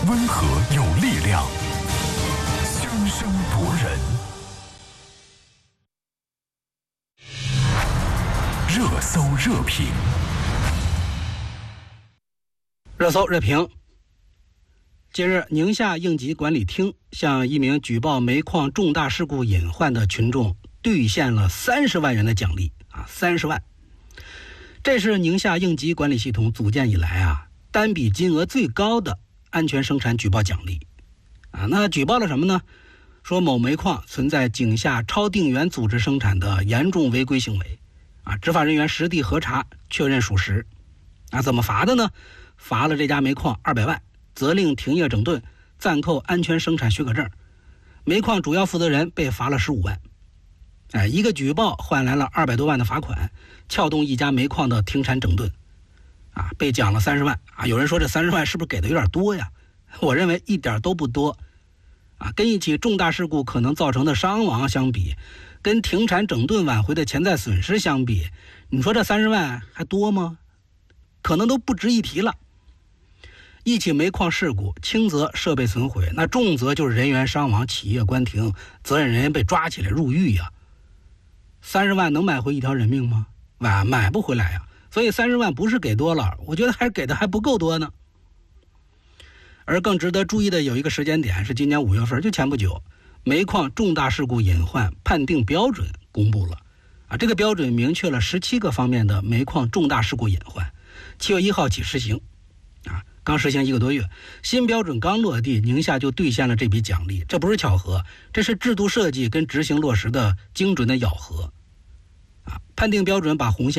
温和有力量，熵声夺人。热搜热评。 热搜热评。近日，宁夏应急管理厅向一名举报煤矿重大事故隐患的群众兑现了30万元的奖励，30万。这是宁夏应急管理系统组建以来单笔金额最高的安全生产举报奖励。那举报了什么呢？说某煤矿存在井下超定源组织生产的严重违规行为，执法人员实地核查，确认属实。怎么罚的呢？罚了这家煤矿200万，责令停业整顿，暂扣安全生产许可证。煤矿主要负责人被罚了15万。一个举报换来了200多万的罚款，撬动一家煤矿的停产整顿。被奖了30万。有人说这30万是不是给的有点多呀？我认为一点都不多。跟一起重大事故可能造成的伤亡相比，跟停产整顿挽回的潜在损失相比，你说这30万还多吗？可能都不值一提了。一起煤矿事故，轻则设备损毁，那重则就是人员伤亡，企业关停，责任人被抓起来入狱呀。30万能买回一条人命吗？买不回来呀。所以30万不是给多了，我觉得还给的还不够多呢。而更值得注意的有一个时间点是今年5月份，就前不久，煤矿重大事故隐患判定标准公布了。这个标准明确了17个方面的煤矿重大事故隐患，7月1号起实行。刚实行1个多月，新标准刚落地，宁夏就兑现了这笔奖励，这不是巧合，这是制度设计跟执行落实的精准的咬合。判定标准把红线